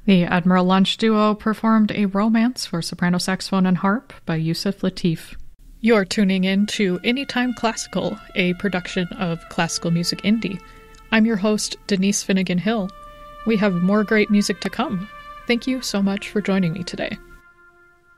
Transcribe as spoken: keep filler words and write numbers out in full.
The Admiral Lunch Duo performed A Romance for soprano saxophone and harp by Yusef Lateef. You're tuning in to Anytime Classical, a production of Classical Music Indie. I'm your host, Denise Finnegan Hill. We have more great music to come. Thank you so much for joining me today.